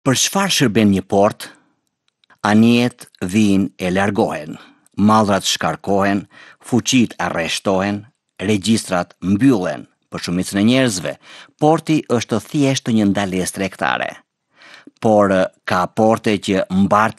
Për çfarë shërben një port? Anijet vijnë e largohen, mallrat shkarkohen, fuqit arreshtohen, regjistrat mbyllen. Për shumicën e njerëzve, porti është thjesht një ndalesë tregtare. Por ka porte që mbarten